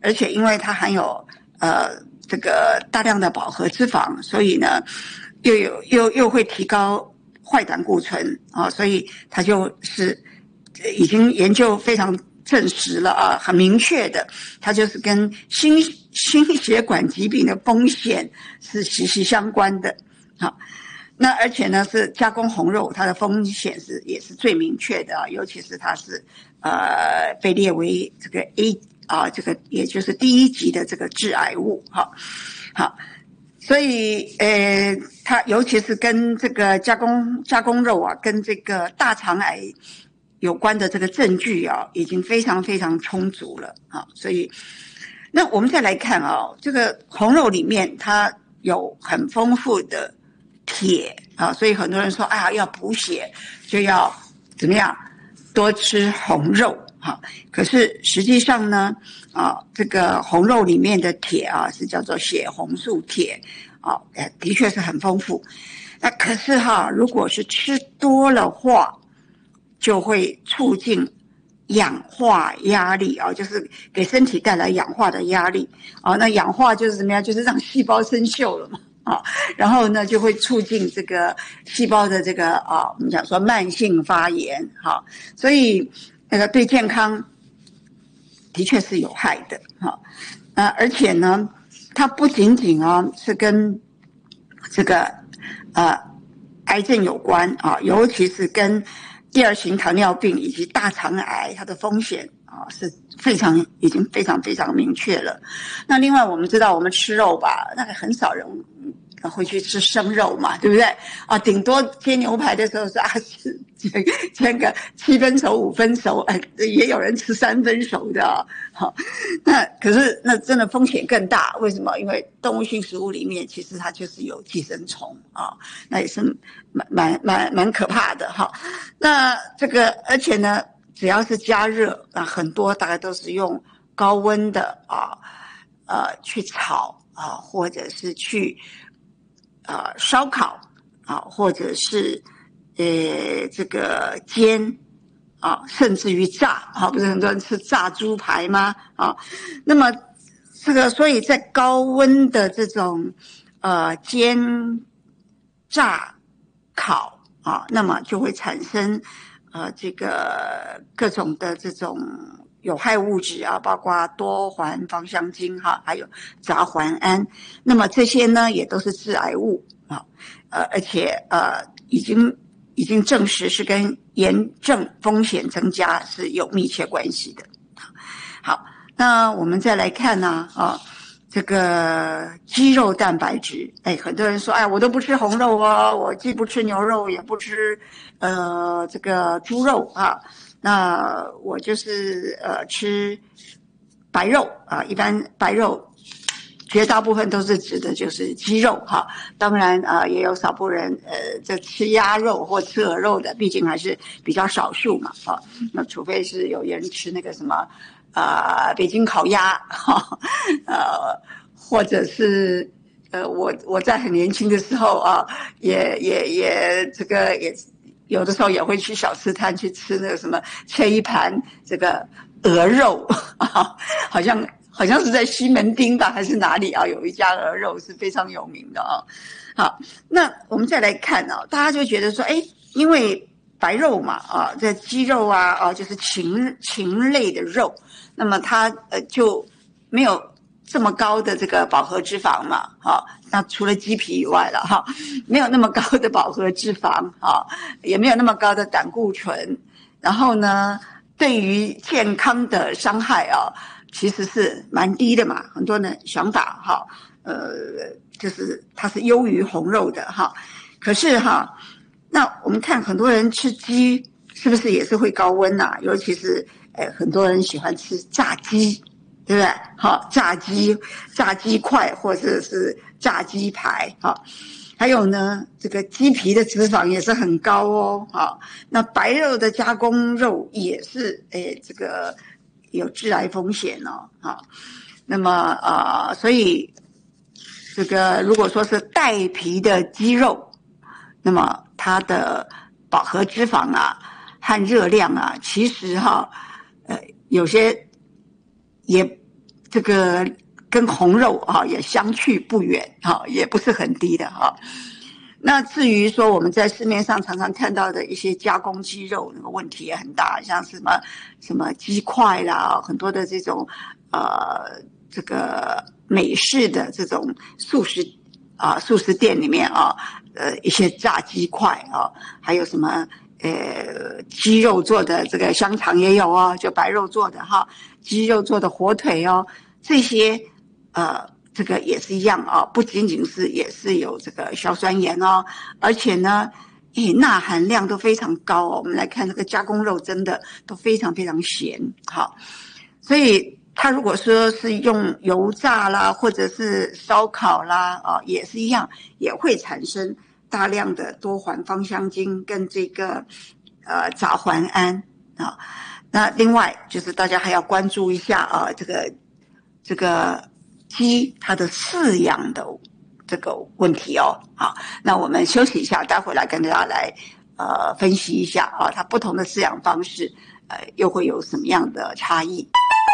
而且因为它含有这个大量的饱和脂肪，所以呢又会提高坏胆固醇啊，所以它就是已经研究非常证实了啊，很明确的，它就是跟心血管疾病的风险是息息相关的。好，那而且呢是加工红肉，它的风险也是最明确的啊，尤其是它是被列为这个 A 啊，这个也就是第1级的这个致癌物。好，所以它尤其是跟这个加工肉啊，跟这个大肠癌有关的这个证据啊，已经非常非常充足了啊。所以那我们再来看啊，这个红肉里面它有很丰富的铁啊，所以很多人说啊，要补血就要怎么样多吃红肉啊。可是实际上呢这个红肉里面的铁啊是叫做血红素铁啊，的确是很丰富。那可是如果是吃多了话，就会促进氧化压力啊，就是给身体带来氧化的压力啊。那氧化就是怎么样？就是让细胞生锈了嘛啊，然后呢就会促进这个细胞的这个我们讲说慢性发炎所以那个对健康的确是有害的而且呢，它不仅仅是跟这个癌症有关尤其是跟第2型糖尿病以及大肠癌，它的风险是已经非常非常明确了。那另外我们知道，我们吃肉吧，那个很少人会去吃生肉嘛，对不对顶多切牛排的时候是煎个7分熟5分熟，也有人吃3分熟的那可是那真的风险更大，为什么？因为动物性食物里面其实它就是有寄生虫那也是蛮可怕的那这个而且呢，只要是加热很多大概都是用高温的去炒或者是去烧烤或者是这个煎甚至于炸不是很多人吃炸猪排吗那么这个所以在高温的这种煎炸烤那么就会产生这个各种的这种有害物质包括多环芳香烃还有杂环胺，那么这些呢也都是致癌物而且已经证实是跟炎症风险增加是有密切关系的。好，那我们再来看这个鸡肉蛋白质，很多人说我都不吃红肉我既不吃牛肉也不吃这个猪肉那我就是吃白肉一般白肉绝大部分都是指的就是鸡肉当然也有少部分人这吃鸭肉或吃鹅肉的，毕竟还是比较少数嘛那除非是有人吃那个什么北京烤鸭或者是我在很年轻的时候也这个也有的时候也会去小吃摊去吃那个什么切一盘这个鹅肉好像是在西门町吧还是哪里有一家鹅肉是非常有名的好，那我们再来看大家就觉得说因为白肉嘛这鸡肉就是禽类的肉，那么它就没有这么高的这个饱和脂肪嘛那除了鸡皮以外了没有那么高的饱和脂肪也没有那么高的胆固醇，然后呢对于健康的伤害其实是蛮低的嘛，很多人想法就是它是优于红肉的可是那我们看很多人吃鸡是不是也是会高温尤其是很多人喜欢吃炸鸡，对不对炸鸡块或者是炸鸡排还有呢这个鸡皮的脂肪也是很高那白肉的加工肉也是这个有致癌风险那么所以这个如果说是带皮的鸡肉，那么它的饱和脂肪和热量其实有些也这个跟红肉也相去不远也不是很低的那至于说我们在市面上常常看到的一些加工鸡肉，那个问题也很大，像什么鸡块啦，很多的这种这个美式的这种素食店里面一些炸鸡块还有什么鸡肉做的这个香肠也有就白肉做的鸡肉做的火腿这些这个也是一样不仅仅是也是有这个硝酸盐而且呢钠含量都非常高我们来看这个加工肉真的都非常非常咸所以它如果说是用油炸啦或者是烧烤啦也是一样，也会产生大量的多环芳香烃跟这个杂环胺那另外就是大家还要关注一下这个鸡它的饲养的这个问题好，那我们休息一下，待会来跟大家来分析一下它不同的饲养方式又会有什么样的差异。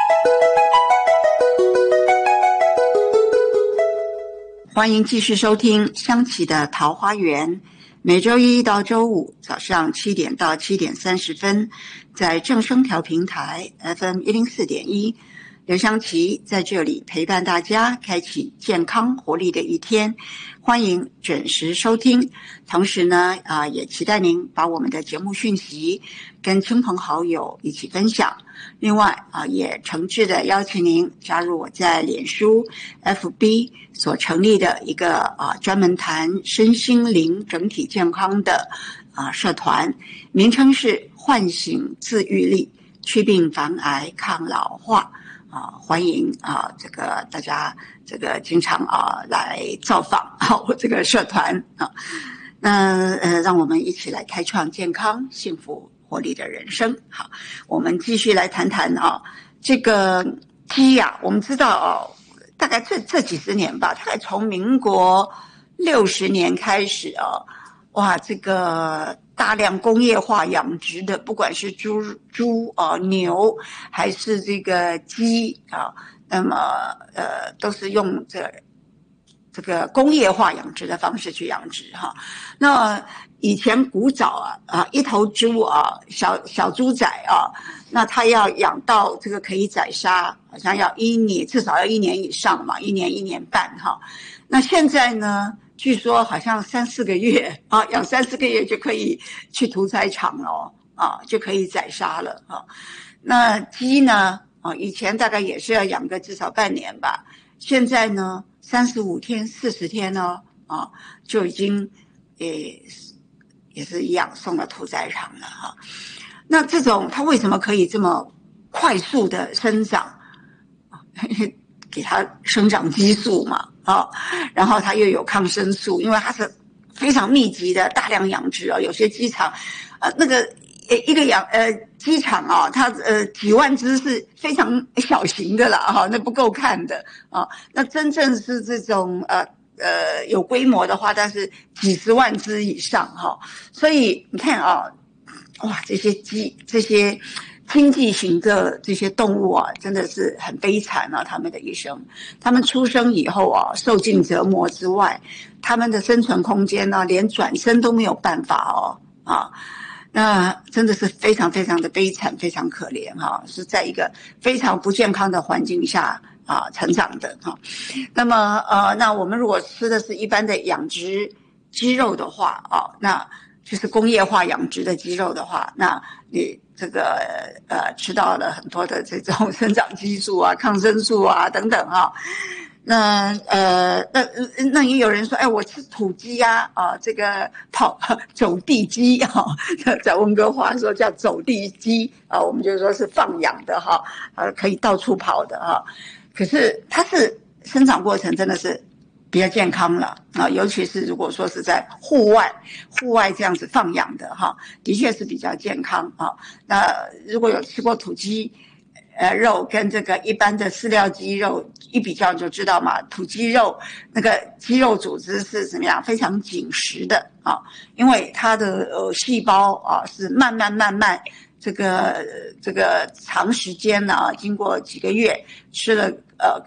欢迎继续收听香琪的桃花源，每周一到周五早上7点到7点30分，在正声调频台 FM104.1，刘香琪在这里陪伴大家，开启健康活力的一天。欢迎准时收听，同时呢也期待您把我们的节目讯息跟亲朋好友一起分享。另外也诚挚的邀请您加入我在脸书 FB 所成立的一个专门谈身心灵整体健康的社团，名称是唤醒自愈力，祛病防癌抗老化欢迎这个大家这个经常来造访我这个社团那让我们一起来开创健康幸福活力的人生。好，我们继续来谈谈这个鸡我们知道大概这几十年吧，大概从民国60年开始哇，这个大量工业化养殖的，不管是猪牛还是这个鸡那么都是用这个工业化养殖的方式去养殖那以前古早一头猪小猪仔那它要养到这个可以宰杀，好像要至少要1年以上嘛，1年1年半那现在呢？据说好像3-4个月养3-4个月就可以去屠宰场了就可以宰杀了那鸡呢以前大概也是要养个至少半年吧，现在呢35天40天就已经也是一样送到屠宰场了那这种它为什么可以这么快速的生长给它生长激素嘛然后它又有抗生素，因为它是非常密集的大量养殖有些鸡场那个一个鸡场它几万只是非常小型的啦那不够看的那真正是这种有规模的话，但是几十万只以上所以你看哇，这些经济型的这些动物真的是很悲惨他们的一生。他们出生以后受尽折磨之外，他们的生存空间连转身都没有办法那真的是非常非常的悲惨，非常可怜是在一个非常不健康的环境下成长的那么那我们如果吃的是一般的养殖鸡肉的话那就是工业化养殖的鸡肉的话，那你这个吃到了很多的这种生长激素抗生素等等那也有人说我吃土鸡这个走地鸡在温哥华说叫走地鸡我们就说是放养的可以到处跑的可是它是生长过程真的是比较健康了尤其是如果说是在户外这样子放养的的确是比较健康那如果有吃过土鸡肉跟这个一般的饲料鸡肉一比较就知道嘛，土鸡肉那个肌肉组织是怎么样，非常紧实的因为它的细胞是慢慢这个长时间呢，经过几个月吃了